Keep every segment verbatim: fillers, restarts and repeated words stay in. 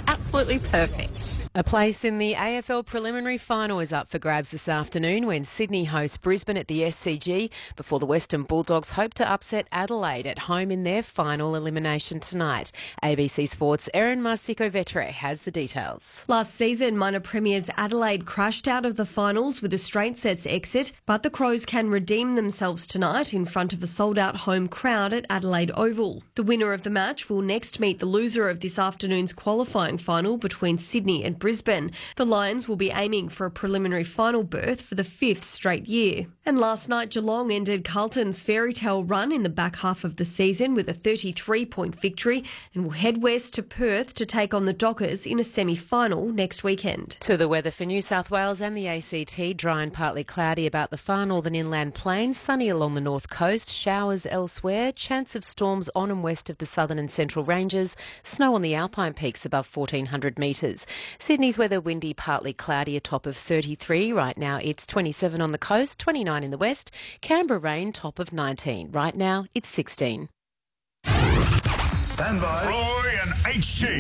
absolutely perfect. A place in the A F L preliminary final is up for grabs this afternoon when Sydney hosts Brisbane at the S C G before the Western Bulldogs hope to upset Adelaide at home in their final elimination tonight. A B C Sports' Erin Marsico-Vetere has the details. Last season, minor premiers Adelaide crashed out of the finals with a straight sets exit, but the Crows can redeem themselves tonight in front of a sold-out home crowd at Adelaide Oval. The winner of the match will next meet the loser of this afternoon's qualifying final between Sydney and Brisbane. The Lions will be aiming for a preliminary final berth for the fifth straight year. And last night, Geelong ended Carlton's fairy tale run in the back half of the season with a thirty-three point victory and will head west to Perth to take on the Dockers in a semi-final next weekend. To the weather for New South Wales and the A C T, dry and partly cloudy about the far northern inland plains, sunny along the north coast, showers elsewhere, chance of storms on and west of the southern and central ranges, snow on the alpine peaks above fourteen hundred metres. Sydney's weather windy, partly cloudy, a top of thirty-three. Right now it's twenty-seven on the coast, twenty-nine in the west. Canberra rain, top of nineteen. Right now it's sixteen. Stand by. Roy and H G.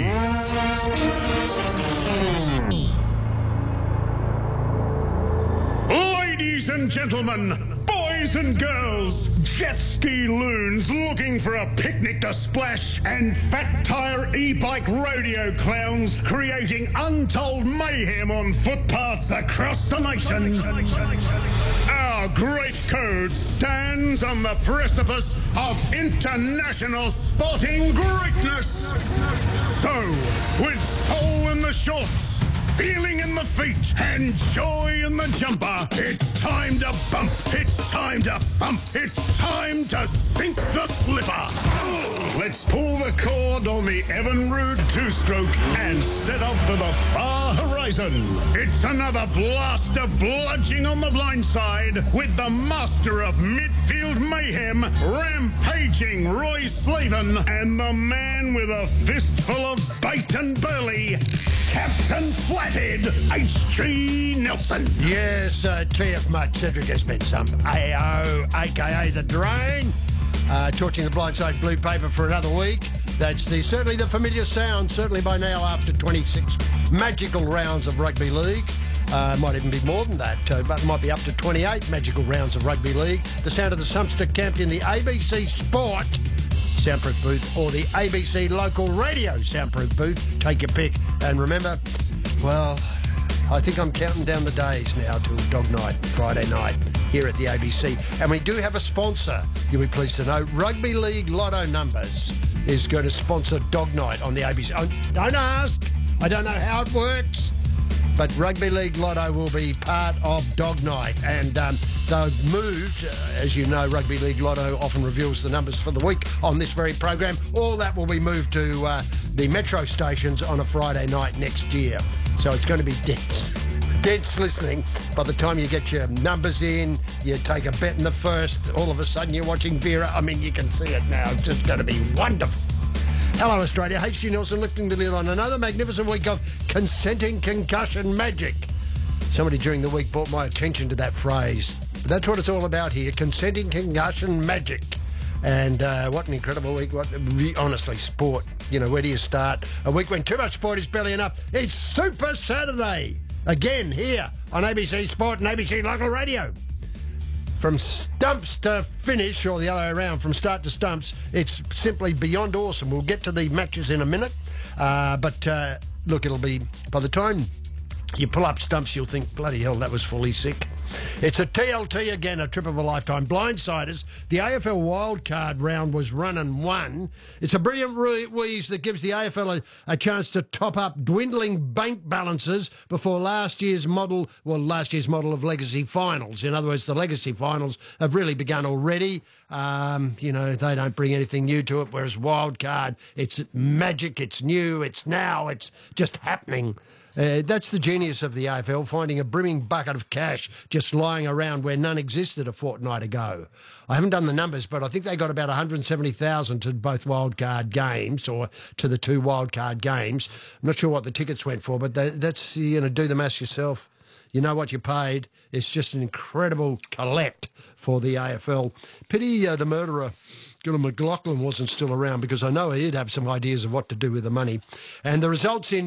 Ladies and gentlemen, boys and girls, jet ski loons looking for a picnic to splash, and fat tyre e-bike rodeo clowns creating untold mayhem on footpaths across the nation. Our great code stands on the precipice of international sporting greatness. So, with soul in the shorts, feeling in the feet, and joy in the jumper, it's time to bump, it's time to thump, it's time to sink the slipper. Let's pull the cord on the Evinrude two-stroke and set off for the far horizon. It's another blast of bludging on the blind side with the master of midfield mayhem, rampaging Roy Slaven, and the man with a fistful of bait and burley, Captain Flathead, H G Nelson. Yes, uh, T F mate, Cedric has been some A O, a k a the Drain, uh, torching the blindside blue paper for another week. That's the certainly the familiar sound, certainly by now after twenty-six magical rounds of rugby league. Uh, might even be more than that, uh, but it might be up to twenty-eight magical rounds of rugby league. The sound of the Sumpster camped in the A B C Sport soundproof booth or the A B C local radio soundproof booth. Take your pick. And remember, well, I think I'm counting down the days now till Dog Night, Friday night, here at the A B C. And we do have a sponsor, you'll be pleased to know. Rugby League Lotto Numbers is going to sponsor Dog Night on the A B C. Oh, don't ask. I don't know how it works. But Rugby League Lotto will be part of Dog Night. And um, they've moved, uh, as you know, Rugby League Lotto often reveals the numbers for the week on this very program. All that will be moved to uh, the metro stations on a Friday night next year. So it's going to be dense, dense listening. By the time you get your numbers in, you take a bet in the first, all of a sudden you're watching Vera. I mean, you can see it now. It's just going to be wonderful. Hello, Australia. H G Nelson lifting the lid on another magnificent week of consenting concussion magic. Somebody during the week brought my attention to that phrase. But that's what it's all about here, consenting concussion magic. And uh, what an incredible week. What honestly, sport. You know, where do you start? A week when too much sport is barely enough. It's Super Saturday. Again, here on A B C Sport and A B C Local Radio. From stumps to finish, or the other way around, from start to stumps, it's simply beyond awesome. We'll get to the matches in a minute. Uh, but, uh, look, it'll be, by the time you pull up stumps, you'll think, bloody hell, that was fully sick. It's a T L T again, a trip of a lifetime. Blindsiders, the A F L wildcard round was run and won. It's a brilliant wheeze that gives the A F L a, a chance to top up dwindling bank balances before last year's model, well, last year's model of legacy finals. In other words, the legacy finals have really begun already. Um, you know, they don't bring anything new to it, whereas wildcard, it's magic, it's new, it's now, it's just happening. Uh, that's the genius of the A F L, finding a brimming bucket of cash just lying around where none existed a fortnight ago. I haven't done the numbers, but I think they got about one hundred seventy thousand to both wildcard games, or to the two wildcard games. I'm not sure what the tickets went for, but they, that's, you know, do the maths yourself. You know what you paid. It's just an incredible collect for the A F L. Pity uh, the murderer, Gillon McLaughlin, wasn't still around, because I know he'd have some ideas of what to do with the money. And the results in